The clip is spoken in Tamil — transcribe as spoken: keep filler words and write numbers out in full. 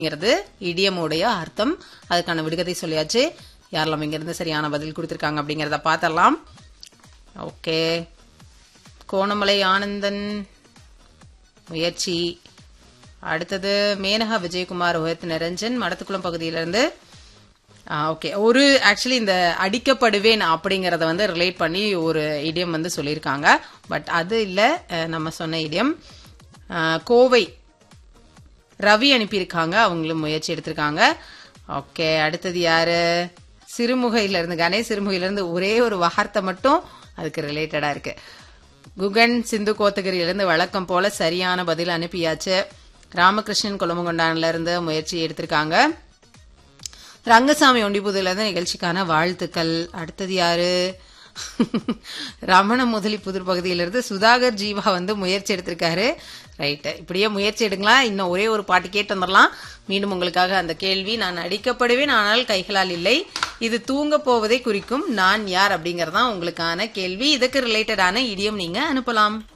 இடியமுடைய அர்த்தம். அதுக்கான விடுகதை சொல்லியாச்சு. யாரெல்லாம் இங்க இருந்து சரியான பதில் கொடுத்திருக்காங்க அப்படிங்கறத பார்த்தரலாம். ஓகே, கோணமலை ஆனந்தன் முயற்சி. அடுத்தது மேனகா விஜயகுமார், ரோஹித் நிரஞ்சன் மடத்துக்குளம் பகுதியிலிருந்து. ஓகே, ஒரு ஆக்சுவலி இந்த அடிக்கப்படுவேன் அப்படிங்கறத வந்து ரிலேட் பண்ணி ஒரு இடியம் வந்து சொல்லியிருக்காங்க. பட் அது இல்ல நம்ம சொன்ன இடியம். கோவை ரவி அனுப்பியிருக்காங்க, அவங்களும் முயற்சி எடுத்திருக்காங்க. ஓகே, அடுத்தது யாரு? சிறுமுகையில இருந்து கணேஷ் சிறுமுகையில இருந்து ஒரே ஒரு வார்த்தை மட்டும் அதுக்கு ரிலேட்டடா இருக்கு. குகன் சிந்து கோத்தகிரியிலிருந்து வழக்கம் போல சரியான பதில் அனுப்பியாச்சு. ராமகிருஷ்ணன் கொலமங்கொண்டான்ல இருந்து முயற்சி எடுத்திருக்காங்க. ரங்கசாமி ஒண்டிபுதுல இருந்து நிகழ்ச்சிக்கான வாழ்த்துக்கள். அடுத்தது யாரு? ரமண முதலி புதுர் பகுதியிலிருந்து சுதாகர் ஜீவா வந்து முயற்சி எடுத்திருக்காரு. ரைட், இப்படியே முயற்சி எடுக்கலாம். இன்னும் ஒரே ஒரு பாட்டு கேட்டு வந்துடலாம். மீண்டும் உங்களுக்காக அந்த கேள்வி. நான் அடிக்கப்படுவேன் ஆனால் கைகளால் இல்லை, இது தூங்க போவதை குறிக்கும், நான் யார் அப்படிங்கறதான் உங்களுக்கான கேள்வி. இதுக்கு ரிலேட்டடான இடியம் நீங்க அனுப்பலாம்.